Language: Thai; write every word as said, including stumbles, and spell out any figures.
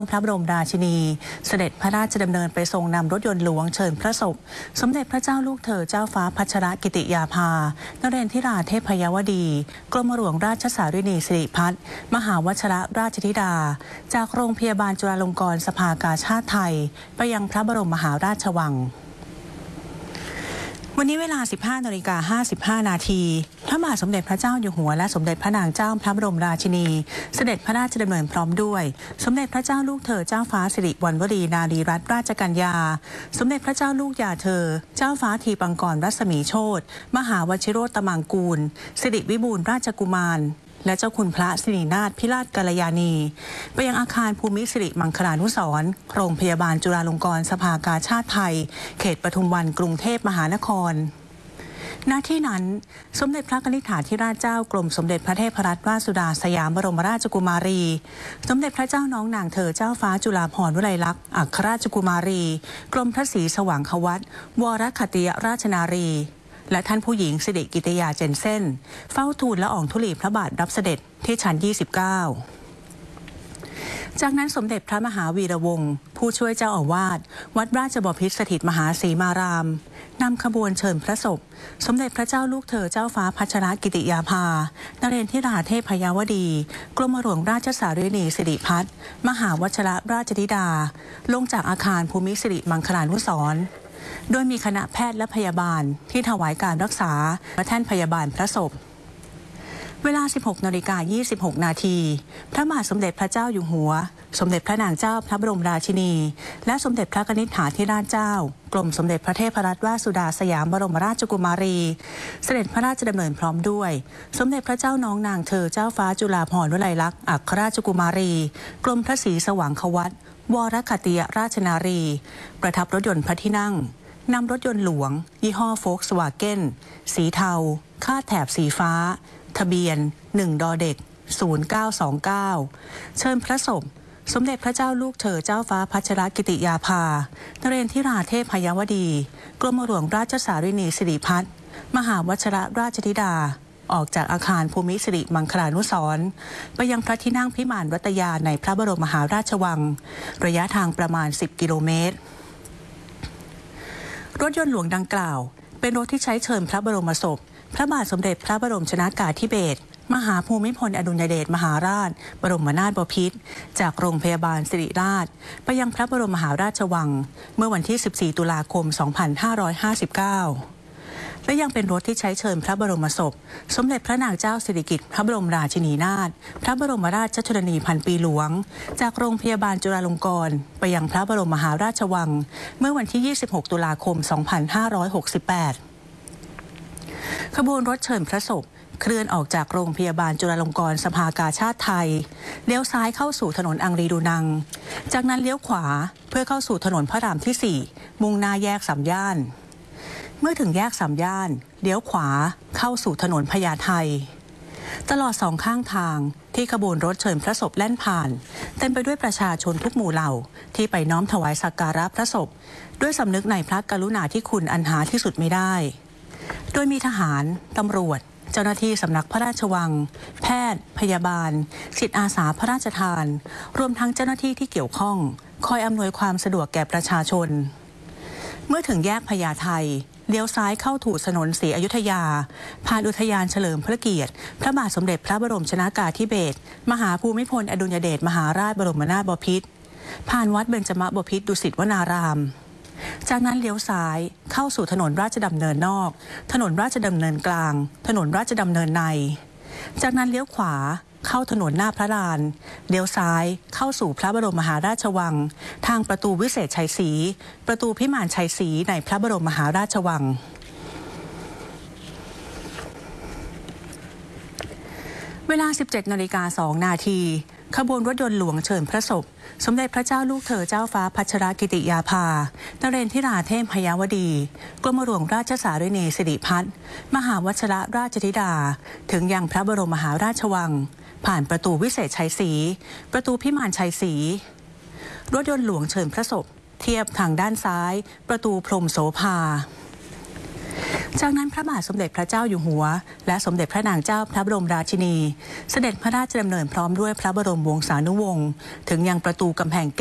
พระบรมราชินีเสด็จพระราชดำเนินไปทรงนำรถยนต์หลวงเชิญพระศพสมเด็จพระเจ้าลูกเธอเจ้าฟ้าพัชรกิติยาภานเรนทิราเทพยวดีกรมหลวงราชสารินีสิริพัฒน์มหาวชิรราชธิดาจากโรงพยาบาลจุฬาลงกรณ์สภากาชาดไทยไปยังพระบรมมหาราชวังวันนี้เวลา สิบห้านาฬิกาห้าสิบห้า นาทีพระบาทสมเด็จพระเจ้าอยู่หัวและสมเด็จพระนางเจ้าพระบรมราชินีเสด็จพระราชดำเนินพร้อมด้วยสมเด็จพระเจ้าลูกเธอเจ้าฟ้าสิริวัณวรีนารีรัตนราชกัญญาสมเด็จพระเจ้าลูกยาเธอเจ้าฟ้าทีปังกรรัศมีโชติมหาวชิโรตมังกูลสิริวิบูลย์ราชกุมารและเจ้าคุณพระสิรินาถพิราชกัลยาณีไปยังอาคารภูมิสิริมังคลานุสรณ์โรงพยาบาลจุฬาลงกรณ์สภากาชาดไทยเขตปทุมวันกรุงเทพมหานครณที่นั้นสมเด็จพระกนิษฐาธิราชเจ้ากรมสมเด็จพระเทพรัตนราชสุดาสยามบรมราชกุมารีสมเด็จพระเจ้าน้องนางเธอเจ้าฟ้าจุฬาภรณ์วลัยลักษณ์อัครราชกุมารีกรมพระศรีสว่างควัตวรคติยราชนารีและท่านผู้หญิงสิริกิติยาเจนเซ่นเฝ้าทูลละอองธุลีพระบาทรับเสด็จที่ชั้นยี่สิบเก้าจากนั้นสมเด็จพระมหาวีระวงศ์ผู้ช่วยเจ้าอาวาสวัดราชบพิตรสถิตมหาศรีมารามนำขบวนเชิญพระศพสมเด็จพระเจ้าลูกเธอเจ้าฟ้าพัชรกิติยาภานเรนทิราเทพยวดีกรมหลวงราชสารินีสิริพัฒน์มหาวชิรราชธิดาลงจากอาคารภูมิสิริมังคลานุสรณ์โดยมีคณะแพทย์และพยาบาลที่ถวายการรักษาและแท่นพยาบาลพระศพเวลา สิบหกนาฬิกายี่สิบหก นาทีพระบาทสมเด็จพระเจ้าอยู่หัวสมเด็จพระนางเจ้าพระบรมราชินีและสมเด็จพระกนิษฐาธิราชเจ้ากรมสมเด็จพระเทพรัตนราชสุดาสยามบรมราชกุมารีเสด็จพระราชดำเนินพร้อมด้วยสมเด็จพระเจ้าน้องนางเธอเจ้าฟ้าจุฬาภรณ์วลัยลักษณ์อัครราชกุมารีกรมพระศรีสว่างควัตวรคติยราชนารีประทับรถยนต์พระที่นั่งนำรถยนต์หลวงยี่ห้อโฟล์คสวาเก้นสีเทาคาดแถบสีฟ้าทะเบียนหนึ่งดอเด็กศูนย์เก้าสองเก้าเชิญพระศพสมเด็จพระเจ้าลูกเธอเจ้าฟ้าพัชรกิติยาภานเรนทิราเทพยวดีกรมหลวงราชสารินีสิริพัฒน์มหาวชิรราชธิดาออกจากอาคารภูมิสิริมังคลานุสรณ์ไปยังพระที่นั่งพิมานรัตยาในพระบรมมหาราชวังระยะทางประมาณสิบกิโลเมตรรถยนต์หลวงดังกล่าวเป็นรถที่ใช้เชิญพระบรมศพพระบาทสมเด็จพระบรมชนกาธิเบศรมหาภูมิพลอดุลยเดชมหาราชบรมนาถบพิตรจากโรงพยาบาลสิริราชไปยังพระบรมมหาราชวังเมื่อวันที่สิบสี่ตุลาคมสองพันห้าร้อยห้าสิบเก้าและยังเป็นรถที่ใช้เชิญพระบรมศพสมเด็จพระนางเจ้าสิริกิติ์พระบรมราชินีนาถพระบรมราชชนนีพันปีหลวงจากโรงพยาบาลจุฬาลงกรณ์ไปยังพระบรมมหาราชวังเมื่อวันที่ยี่สิบหกตุลาคมสองพันห้าร้อยหกสิบแปดขบวนรถเชิญพระศพเคลื่อนออกจากโรงพยาบาลจุฬาลงกรณ์สภากาชาดไทยเลี้ยวซ้ายเข้าสู่ถนนอังรีดูนังจากนั้นเลี้ยวขวาเพื่อเข้าสู่ถนนพระรามที่สี่มุ่งหน้าแยกสามย่านเมื่อถึงแยกสามย่านเลี้ยวขวาเข้าสู่ถนนพญาไทตลอดสองข้างทางที่ขบวนรถเชิญพระศพแล่นผ่านเต็มไปด้วยประชาชนทุกหมู่เหล่าที่ไปน้อมถวายสักการะพระศพด้วยสำนึกในพระกรุณาธิคุณอันหาที่สุดไม่ได้โดยมีทหารตำรวจเจ้าหน้าที่สำนักพระราชวังแพทย์พยาบาลจิตอาสาพระราชทานรวมทั้งเจ้าหน้าที่ที่เกี่ยวข้องคอยอำนวยความสะดวกแก่ประชาชนเมื่อถึงแยกพญาไทเลี้ยวซ้ายเข้าถูถนนศรีอยุธยาผ่านอุทยานเฉลิมพระเกียรติพระบาทสมเด็จพระบรมชนกาธิเบศรมหาภูมิพลอดุลยเดชมหาราชบรมนาถบพิตรผ่านวัดเบญจมบพิตรดุสิตวนารามจากนั้นเลี้ยวซ้ายเข้าสู่ถนนราชดำเนินนอกถนนราชดำเนินกลางถนนราชดำเนินในจากนั้นเลี้ยวขวาเข้าถนนหน้าพระลานเลี้ยวซ้ายเข้าสู่พระบรมมหาราชวังทางประตูวิเศษชัยศรีประตูพิมานชัยศรีในพระบรมมหาราชวังเวลา สิบเจ็ดนาฬิกาสอง นาทีขบวนรถยนต์หลวงเชิญพระศพสมเด็จพระเจ้าลูกเธอเจ้าฟ้าพัชรกิติยาภานเรนทิราเทพยวดีกรมหลวงราชสารินีสิริพัฒน์มหาวชิรราชธิดาถึงยังพระบรมมหาราชวังผ่านประตูวิเศษชัยศรีประตูพิมานชัยศรีรถยนต์หลวงเชิญพระศพเทียบทางด้านซ้ายประตูพรหมโสภาจากนั้นพระบาทสมเด็จพระเจ้าอยู่หัวและสมเด็จพระนางเจ้าพระบรมราชินีเสด็จพระราชดำเนินพร้อมด้วยพระบรมวงศานุวงศ์ถึงยังประตูกำแพงแก้ว